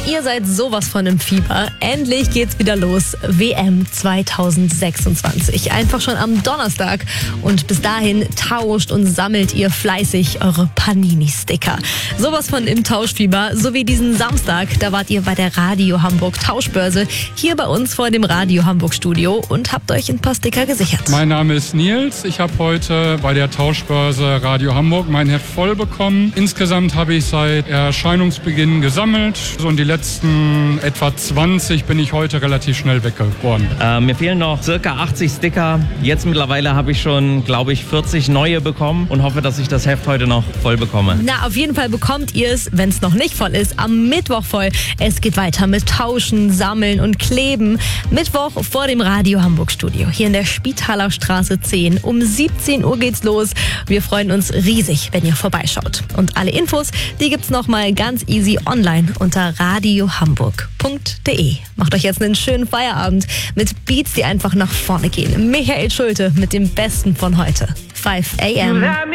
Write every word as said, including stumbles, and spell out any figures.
Ihr seid sowas von im Fieber. Endlich geht's wieder los. W M zwanzig sechsundzwanzig. Einfach schon am Donnerstag. Und bis dahin tauscht und sammelt ihr fleißig eure Panini-Sticker. Sowas von im Tauschfieber. So wie diesen Samstag. Da wart ihr bei der Radio Hamburg Tauschbörse. Hier bei uns vor dem Radio Hamburg Studio. Und habt euch ein paar Sticker gesichert. Mein Name ist Nils. Ich habe heute bei der Tauschbörse Radio Hamburg mein Heft voll bekommen. Insgesamt habe ich seit Erscheinungsbeginn gesammelt. So in die letzten etwa zwanzig bin ich heute relativ schnell weg geworden. Äh, mir fehlen noch circa achtzig Sticker. Jetzt mittlerweile habe ich schon, glaube ich, vierzig neue bekommen und hoffe, dass ich das Heft heute noch voll bekomme. Na, auf jeden Fall bekommt ihr es, wenn es noch nicht voll ist, am Mittwoch voll. Es geht weiter mit Tauschen, Sammeln und Kleben. Mittwoch vor dem Radio Hamburg Studio. Hier in der Spitaler Straße zehn. Um siebzehn Uhr geht's los. Wir freuen uns riesig, wenn ihr vorbeischaut. Und alle Infos, die gibt's nochmal ganz easy online unter radiohamburg punkt de. Macht euch jetzt einen schönen Feierabend mit Beats, die einfach nach vorne gehen. Michael Schulte mit dem Besten von heute. fünf a m